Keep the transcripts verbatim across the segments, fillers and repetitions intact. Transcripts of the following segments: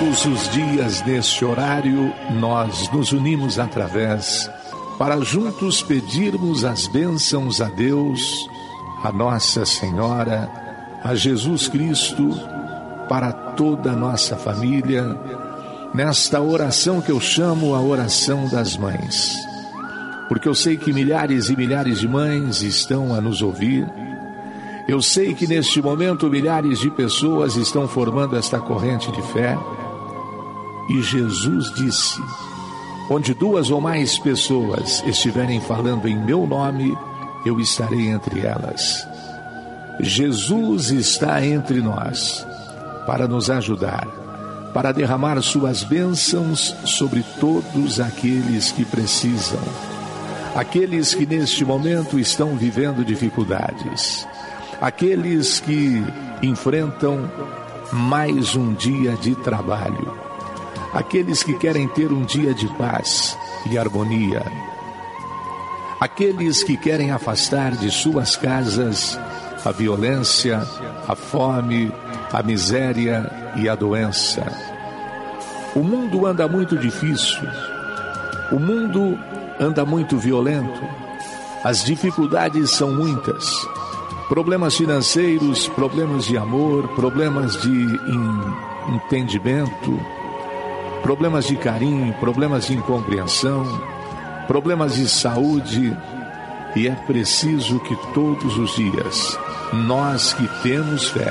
Todos os dias, neste horário, nós nos unimos através para juntos pedirmos as bênçãos a Deus, a Nossa Senhora, a Jesus Cristo, para toda a nossa família, nesta oração que eu chamo a oração das mães. Porque eu sei que milhares e milhares de mães estão a nos ouvir. Eu sei que neste momento milhares de pessoas estão formando esta corrente de fé. E Jesus disse: onde duas ou mais pessoas estiverem falando em meu nome, eu estarei entre elas. Jesus está entre nós para nos ajudar, para derramar suas bênçãos sobre todos aqueles que precisam, aqueles que neste momento estão vivendo dificuldades, aqueles que enfrentam mais um dia de trabalho, aqueles que querem ter um dia de paz e harmonia, aqueles que querem afastar de suas casas a violência, a fome, a miséria e a doença. O mundo anda muito difícil, o mundo anda muito violento, as dificuldades são muitas. Problemas financeiros, problemas de amor, problemas de entendimento, problemas de carinho, problemas de incompreensão, problemas de saúde. E é preciso que todos os dias, nós que temos fé,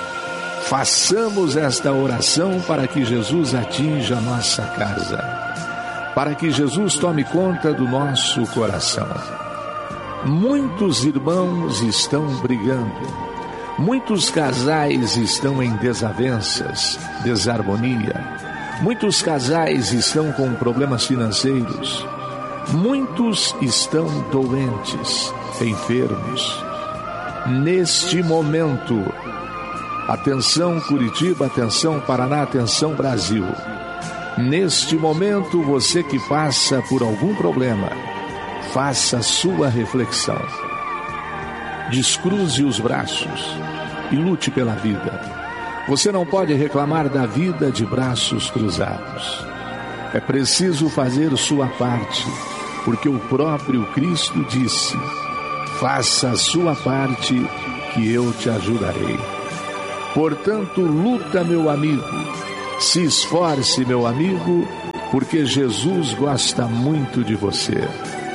façamos esta oração para que Jesus atinja a nossa casa, para que Jesus tome conta do nosso coração. Muitos irmãos estão brigando, muitos casais estão em desavenças, desarmonia, muitos casais estão com problemas financeiros, muitos estão doentes, enfermos. Neste momento, atenção Curitiba, atenção Paraná, atenção Brasil. Neste momento, você que passa por algum problema, faça a sua reflexão. Descruze os braços e lute pela vida. Você não pode reclamar da vida de braços cruzados. É preciso fazer sua parte, porque o próprio Cristo disse: faça a sua parte que eu te ajudarei. Portanto, luta, meu amigo, se esforce, meu amigo, porque Jesus gosta muito de você.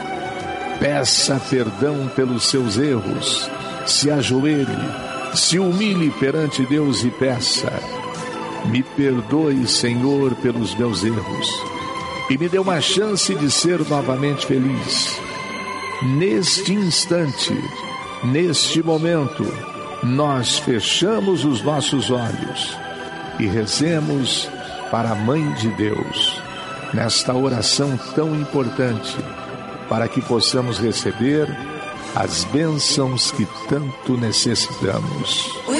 Peça perdão pelos seus erros, se ajoelhe, se humilhe perante Deus e peça: me perdoe, Senhor, pelos meus erros, e me dê uma chance de ser novamente feliz. Neste instante, neste momento, nós fechamos os nossos olhos e rezemos para a Mãe de Deus, nesta oração tão importante, para que possamos receber as bênçãos que tanto necessitamos.